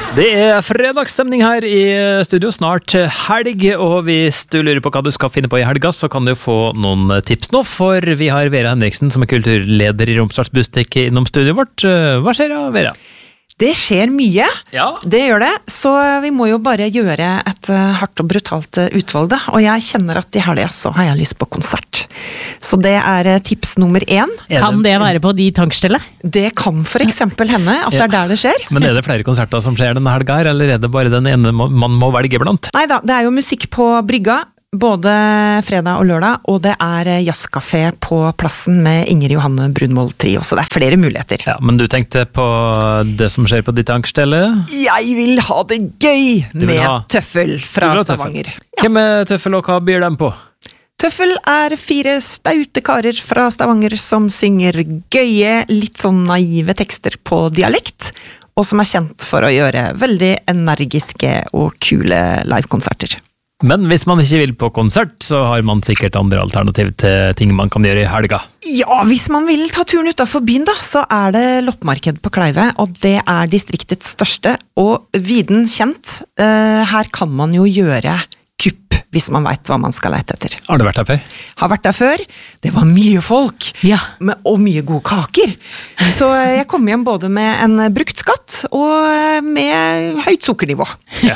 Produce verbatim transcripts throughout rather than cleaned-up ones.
Det er fredagsstemning her i studio, snart helg, og hvis du lurer på hva du skal finne på i helga, så kan du få noen tips nå, for vi har Vera Henriksen som er kulturleder i Romsdals Bustek innom studiet vårt. Hva skjer da, Vera? Det skjer mye, ja. Det gjør det, så vi må jo bare gjøre et hardt og brutalt utvalg da, og jeg kjenner at i helga så har jeg lyst på konsert. Så det er tips nummer én. Kan det være på de tankstellet? Det kan for eksempel hende at det er der det skjer. Men er det flere konserter som skjer denne helga her, eller er det bare den ene man må velge blant? Neida, det er jo musikk på brygga, både fredag og lørdag, og det er jazzkafé på plassen med Inger Johanne Brunvoll Trio, så det er flere muligheter. Ja, men du tenkte på det som skjer på ditt tankstelle? Jeg vil ha det gøy med ha... Tøffel fra Stavanger. Tøffel. Ja. Hvem er Tøffel, og hva byr dem på? Tøffel er fire staute karer fra Stavanger som synger gøye, litt sånn naive tekster på dialekt, og som er kjent for å gjøre veldig energiske og kule livekonserter. Men hvis man ikke vil på konsert, så har man sikkert andre alternativ til ting man kan gjøre i helga. Ja, hvis man vil ta turen utenfor byen da, så er det loppemarked på Kleive, og det er distriktets største, og viden kjent. Uh, her kan man jo gjøre kupp, hvis man vet hva man skal lete etter. Har du vært der før? Har vært der før. Det var mye folk, ja. med, og mye gode kaker. Så jeg kom hjem både med en brukt skatt, og med høyt sukkernivå. Ja.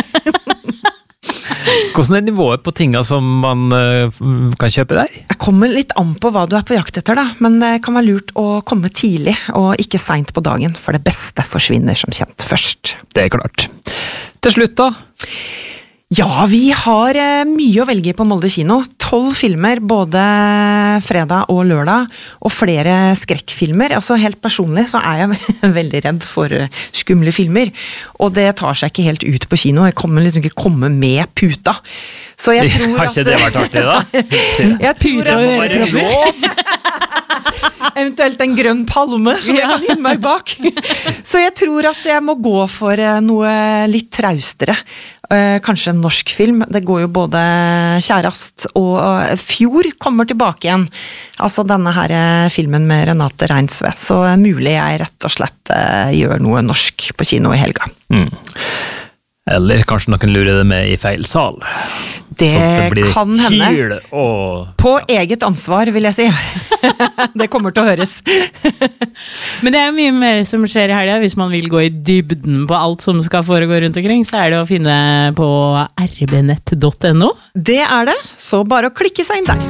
Hvordan er nivået på tingene som man uh, kan kjøpe der? Jeg kommer litt an på hva du er på jakt etter da, men det kan være lurt å komme tidlig og ikke sent på dagen, for det beste forsvinner som kjent først. Det er klart. Til slutt da? Ja, vi har uh, mye å velge på Molde kino. Tolv filmer, både fredag og lørdag, og flere skrekkfilmer. Altså helt personlig så er jeg veldig redd for skumle filmer, og det tar seg ikke helt ut på kino. Jeg kommer liksom ikke komme med puta. Så jeg tror har ikke at... det vært artig da? jeg tror puta og ørekropper. Eventuelt en grønn palme som jeg kan gjemme meg bak. Så jeg tror at jeg må gå for noe litt traustere. Kanskje en norsk film. Det går jo både Kjærast og Fjord kommer tilbake igjen. Altså denne her filmen med Renate Reinsve. Så mulig jeg rett og slett gjør noe norsk på kino i helga. Mm. Eller kanskje noen lurer det med i feil sal. Det, det kan hende. Hyl og... På eget ansvar, vil jeg si. Det kommer til å høres. Men det er jo mye mer som skjer i helga. Hvis man vil gå i dybden på alt som skal foregå rundt omkring, så er det å finne på r b nett punktum n o. Det er det, så bare å klikke seg inn der.